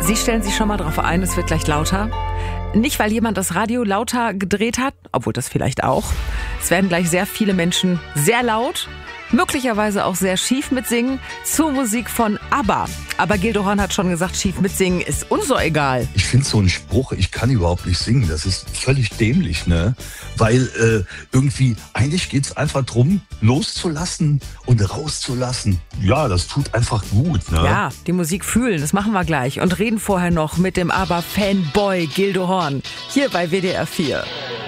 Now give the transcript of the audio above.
Sie stellen sich schon mal drauf ein, es wird gleich lauter. Nicht, weil jemand das Radio lauter gedreht hat, obwohl das vielleicht auch. Es werden gleich sehr viele Menschen sehr laut, möglicherweise auch sehr schief mitsingen, zur Musik von ABBA. Aber Gildo Horn hat schon gesagt, schief mitsingen ist uns so egal. Ich finde so einen Spruch, ich kann überhaupt nicht singen, das ist völlig dämlich, ne? Weil irgendwie, eigentlich geht's einfach drum, loszulassen und rauszulassen. Ja, das tut einfach gut, ne? Ja, die Musik fühlen, das machen wir gleich. Und reden vorher noch mit dem ABBA-Fanboy Gildo Horn. Hier bei WDR 4.